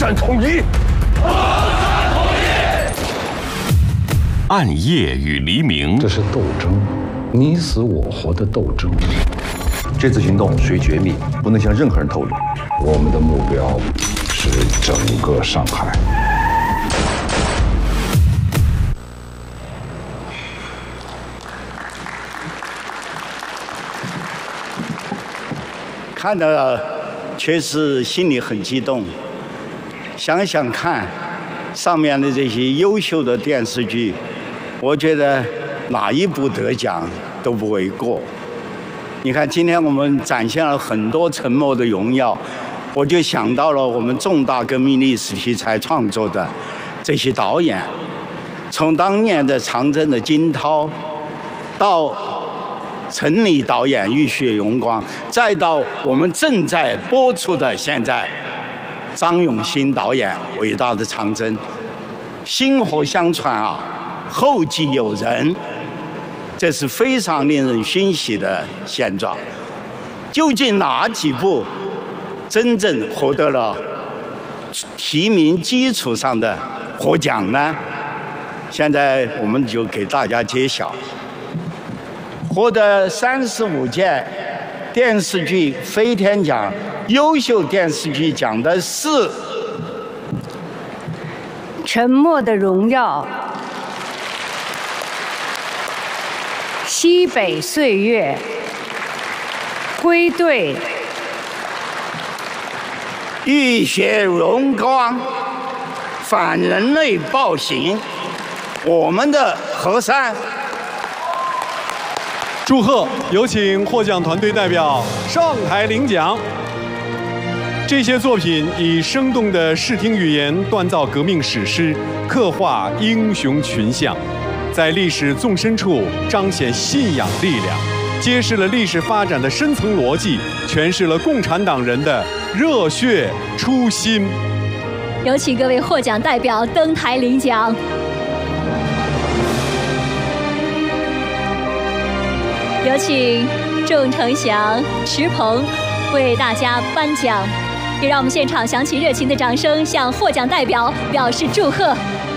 山统一！河山统一！暗夜与黎明， 这是斗争，你死我活的斗争。 这次行动属于绝密，不能向任何人透露。 我们的目标是整个上海。 看到确实心里很激动。想想看，上面的这些优秀的电视剧，我觉得哪一部得奖都不为过。你看，今天我们展现了很多沉默的荣耀，我就想到了我们重大革命历史题材创作的这些导演，从当年的长征的金涛，到陈理导演《浴血荣光》，再到我们正在播出的现在张永新导演伟大的长征，薪火相传啊，后继有人，这是非常令人欣喜的现状。究竟哪几部真正获得了提名基础上的获奖呢？现在我们就给大家揭晓。获得35届电视剧飞天奖优秀电视剧奖的是《 沉默的荣耀》、《西北岁月》、《归队》、《 浴血荣光》、《反人类暴行》、我们的河山。 祝贺！有请获奖团队代表上台领奖。这些作品以生动的视听语言锻造革命史诗，刻画英雄群像，在历史纵深处彰显信仰力量，揭示了历史发展的深层逻辑，诠释了共产党人的热血初心。 有请各位获奖代表登台领奖。有请仲成祥、池鹏为大家颁奖，也让我们现场响起热情的掌声，向获奖代表表示祝贺。